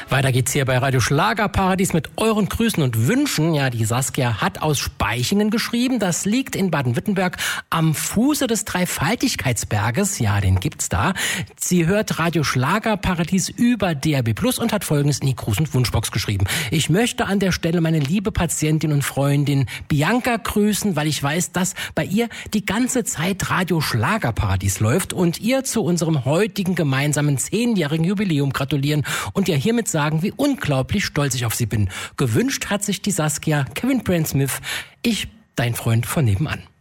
Weiter geht's hier bei Radio Schlagerparadies mit euren Grüßen und Wünschen. Ja, die Saskia hat aus Spaichingen geschrieben. Das liegt in Baden-Württemberg am Fuße des Dreifaltigkeitsberges. Ja, den gibt's da. Sie hört Radio Schlagerparadies über DRB Plus und hat Folgendes in die Gruß- und Wunschbox geschrieben. Ich möchte an der Stelle meine liebe Patientin und Freundin Bianca grüßen, weil ich weiß, dass bei ihr die ganze Zeit Radio Schlagerparadies läuft und ihr zu unserem heutigen gemeinsamen 10-jährigen Jubiläum gratulieren und ihr hiermit sagen, wie unglaublich stolz ich auf sie bin. Gewünscht hat sich die Saskia Kevin Brand Smith. Ich, dein Freund von nebenan.